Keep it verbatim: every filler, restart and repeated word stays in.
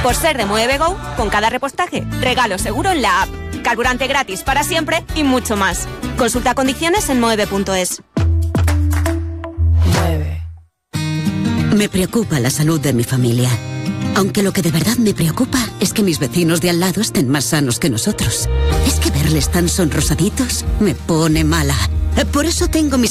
Por ser de Moeve Go, con cada repostaje, regalo seguro en la app, carburante gratis para siempre y mucho más. Consulta condiciones en moeve punto es. Me preocupa la salud de mi familia. Aunque lo que de verdad me preocupa es que mis vecinos de al lado estén más sanos que nosotros. Es que verles tan sonrosaditos me pone mala. Por eso tengo mis